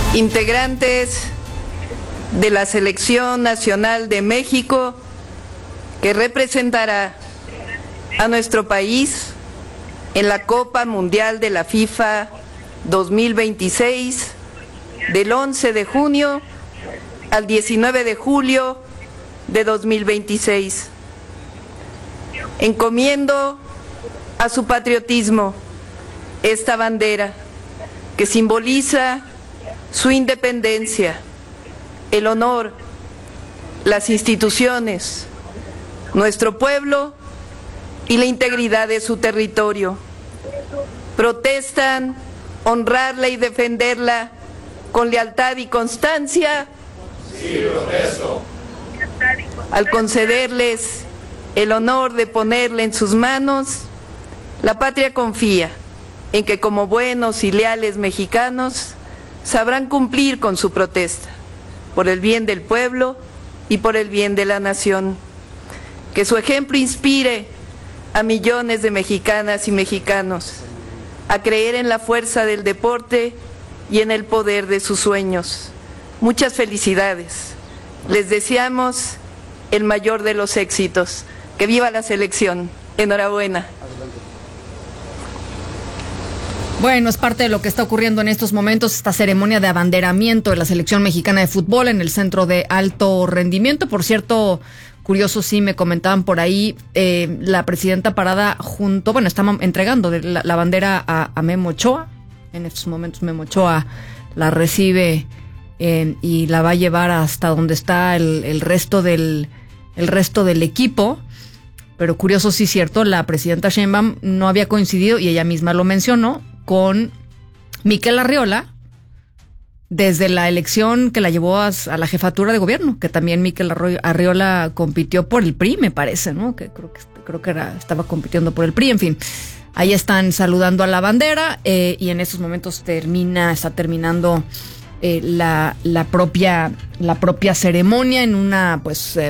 integrantes de la Selección Nacional de México, que representará a nuestro país en la Copa Mundial de la FIFA 2026, del 11 de junio al 19 de julio de 2026. Encomiendo a su patriotismo esta bandera que simboliza su independencia, el honor, las instituciones, nuestro pueblo y la integridad de su territorio. Protestan honrarla y defenderla con lealtad y constancia. Sí, protesto. Al concederles el honor de ponerla en sus manos, la patria confía en que como buenos y leales mexicanos sabrán cumplir con su protesta, por el bien del pueblo y por el bien de la nación. Que su ejemplo inspire a millones de mexicanas y mexicanos a creer en la fuerza del deporte y en el poder de sus sueños. Muchas felicidades. Les deseamos el mayor de los éxitos. Que viva la selección. Enhorabuena. Bueno, es parte de lo que está ocurriendo en estos momentos, esta ceremonia de abanderamiento de la selección mexicana de fútbol en el Centro de Alto Rendimiento. Por cierto, curioso, sí me comentaban por ahí, la presidenta parada junto, bueno, estamos entregando la bandera a Memo Ochoa. En estos momentos Memo Ochoa la recibe y la va a llevar hasta donde está el resto del equipo. Pero curioso, sí, cierto, la presidenta Sheinbaum no había coincidido, y ella misma lo mencionó, con Miquel Arriola desde la elección que la llevó a la jefatura de gobierno, que también Miquel Arriola compitió por el PRI, me parece, ¿no? Que creo que estaba compitiendo por el PRI, en fin. Ahí están saludando a la bandera y en estos momentos está terminando la propia ceremonia en una, pues,